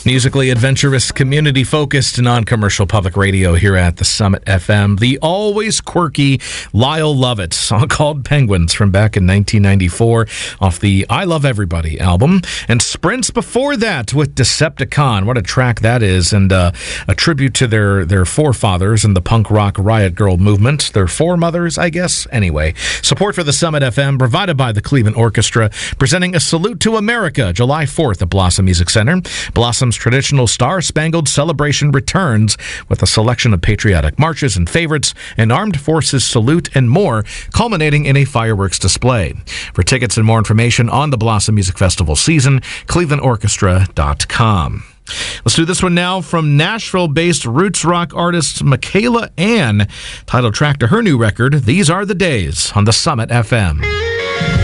Musically adventurous, community-focused, non-commercial public radio here at the Summit FM. The always quirky Lyle Lovett, song called Penguins from back in 1994 off the I Love Everybody album. And Sprints before that with Decepticon. What a track that is. And a tribute to their forefathers in the punk rock riot girl movement. Their foremothers, I guess. Anyway, support for the Summit FM provided by the Cleveland Orchestra, presenting a Salute to America July 4th at Blossom Music Center. Blossom's traditional Star-Spangled Celebration returns with a selection of patriotic marches and favorites, an armed forces salute, and more, culminating in a fireworks display. For tickets and more information on the Blossom Music Festival season, clevelandorchestra.com. Let's do this one now from Nashville-based roots rock artist Michaela Ann, title track to her new record, These Are the Days, on the Summit FM.